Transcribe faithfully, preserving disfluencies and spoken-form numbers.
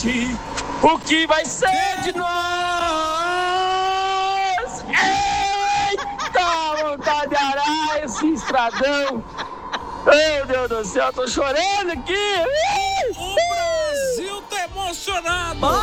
noite, o que vai ser de nós? Eita, vontade de arar esse estradão. Meu Deus do céu, eu tô chorando aqui. O Brasil tá emocionado.